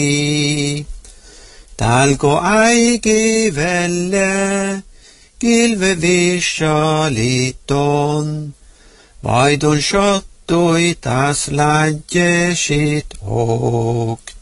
Talko äiki velle, kilve vissaliton, vaidun shottui tas läntjesit ok.